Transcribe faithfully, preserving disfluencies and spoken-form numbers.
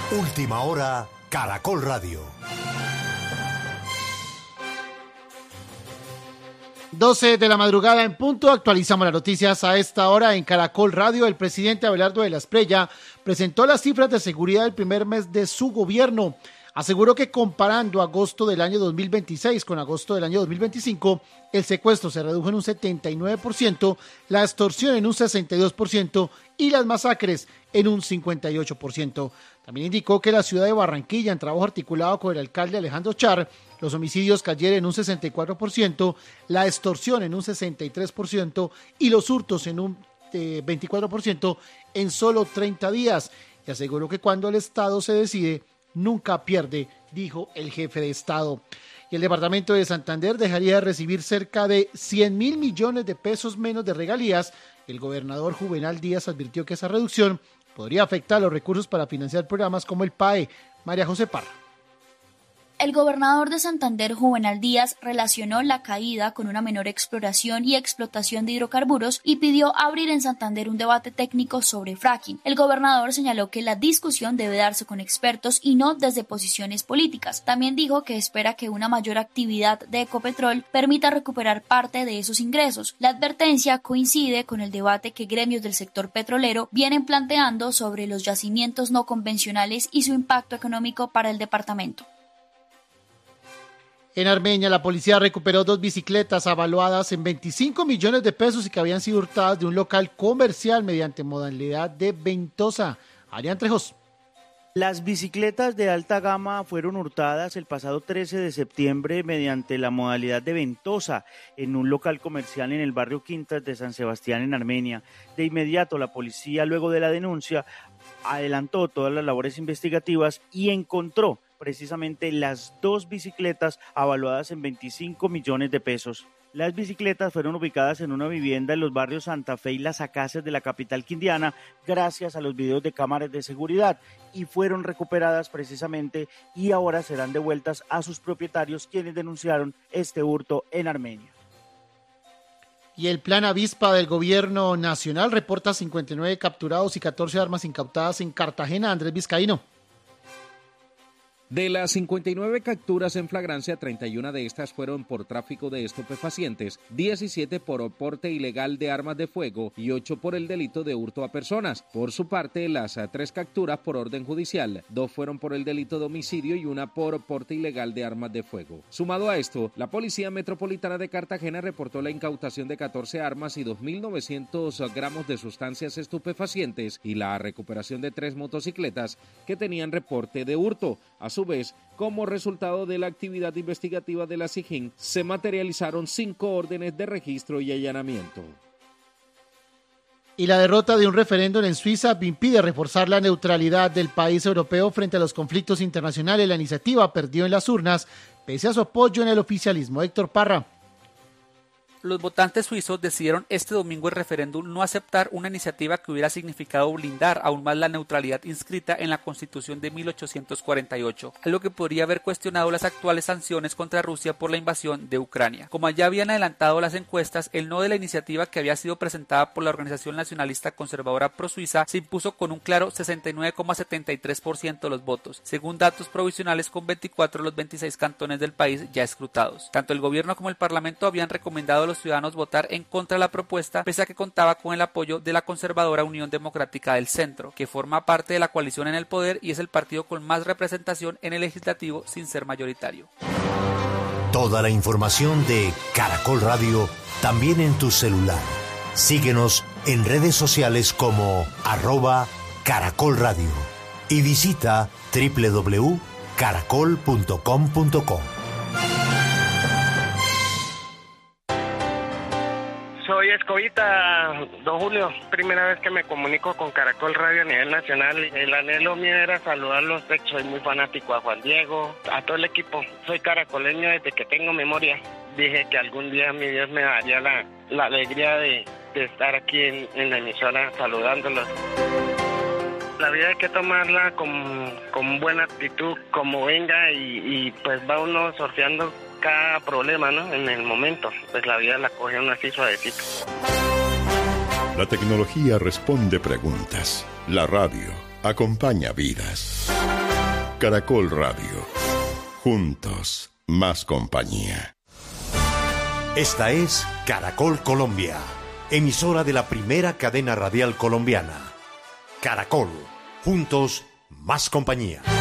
Última hora, Caracol Radio. doce de la madrugada en punto, actualizamos las noticias a esta hora en Caracol Radio. El presidente Abelardo de la Espriella presentó las cifras de seguridad del primer mes de su gobierno. Aseguró que comparando agosto del año dos mil veintiséis con agosto del año dos mil veinticinco, el secuestro se redujo en un setenta y nueve por ciento, la extorsión en un sesenta y dos por ciento y las masacres en un cincuenta y ocho por ciento. También indicó que la ciudad de Barranquilla, en trabajo articulado con el alcalde Alejandro Char, los homicidios cayeron en un sesenta y cuatro por ciento, la extorsión en un sesenta y tres por ciento y los hurtos en un eh, veinticuatro por ciento en solo treinta días. Y aseguró que cuando el Estado se decide, nunca pierde, dijo el jefe de Estado. Y el departamento de Santander dejaría de recibir cerca de cien mil millones de pesos menos de regalías. El gobernador Juvenal Díaz advirtió que esa reducción podría afectar los recursos para financiar programas como el P A E. María José Parra. El gobernador de Santander, Juvenal Díaz, relacionó la caída con una menor exploración y explotación de hidrocarburos y pidió abrir en Santander un debate técnico sobre fracking. El gobernador señaló que la discusión debe darse con expertos y no desde posiciones políticas. También dijo que espera que una mayor actividad de Ecopetrol permita recuperar parte de esos ingresos. La advertencia coincide con el debate que gremios del sector petrolero vienen planteando sobre los yacimientos no convencionales y su impacto económico para el departamento. En Armenia, la policía recuperó dos bicicletas avaluadas en veinticinco millones de pesos y que habían sido hurtadas de un local comercial mediante modalidad de ventosa. Arián Trejos. Las bicicletas de alta gama fueron hurtadas el pasado trece de septiembre mediante la modalidad de ventosa en un local comercial en el barrio Quintas de San Sebastián, en Armenia. De inmediato, la policía, luego de la denuncia, adelantó todas las labores investigativas y encontró precisamente las dos bicicletas avaluadas en veinticinco millones de pesos. Las bicicletas fueron ubicadas en una vivienda en los barrios Santa Fe y Las Acacias de la capital quindiana gracias a los videos de cámaras de seguridad y fueron recuperadas precisamente y ahora serán devueltas a sus propietarios, quienes denunciaron este hurto en Armenia. Y el plan avispa del gobierno nacional reporta cincuenta y nueve capturados y catorce armas incautadas en Cartagena. Andrés Vizcaíno. De las cincuenta y nueve capturas en flagrancia, treinta y una de estas fueron por tráfico de estupefacientes, diecisiete por porte ilegal de armas de fuego y ocho por el delito de hurto a personas. Por su parte, las tres capturas por orden judicial, dos fueron por el delito de homicidio y una por porte ilegal de armas de fuego. Sumado a esto, la Policía Metropolitana de Cartagena reportó la incautación de catorce armas y dos mil novecientos gramos de sustancias estupefacientes y la recuperación de tres motocicletas que tenían reporte de hurto. A su vez, como resultado de la actividad investigativa de la SIJIN, se materializaron cinco órdenes de registro y allanamiento. Y la derrota de un referéndum en Suiza impide reforzar la neutralidad del país europeo frente a los conflictos internacionales. La iniciativa perdió en las urnas, pese a su apoyo en el oficialismo. Héctor Parra. Los votantes suizos decidieron este domingo el referéndum no aceptar una iniciativa que hubiera significado blindar aún más la neutralidad inscrita en la Constitución de mil ochocientos cuarenta y ocho, algo que podría haber cuestionado las actuales sanciones contra Rusia por la invasión de Ucrania. Como ya habían adelantado las encuestas, el no de la iniciativa, que había sido presentada por la organización nacionalista conservadora pro-suiza, se impuso con un claro sesenta y nueve coma setenta y tres por ciento de los votos, según datos provisionales con veinticuatro de los veintiséis cantones del país ya escrutados. Tanto el gobierno como el parlamento habían recomendado a los ciudadanos votar en contra de la propuesta, pese a que contaba con el apoyo de la conservadora Unión Democrática del Centro, que forma parte de la coalición en el poder y es el partido con más representación en el legislativo sin ser mayoritario. Toda la información de Caracol Radio también en tu celular. Síguenos en redes sociales como arroba Caracol Radio y visita doble u doble u doble u punto caracol punto com punto co. Soy Escobita, don Julio. Primera vez que me comunico con Caracol Radio a nivel nacional. El anhelo mío era saludarlos. Soy muy fanático a Juan Diego, a todo el equipo. Soy caracoleño desde que tengo memoria. Dije que algún día mi Dios me daría la, la alegría de, de estar aquí en, en la emisora saludándolos. La vida hay que tomarla con, con buena actitud, como venga, y, y pues va uno sorteando cada problema, ¿no? En el momento, pues la vida la coge uno así suavecito. La tecnología responde preguntas. La radio acompaña vidas. Caracol Radio. Juntos, más compañía. Esta es Caracol Colombia, emisora de la primera cadena radial colombiana. Caracol, juntos, más compañía.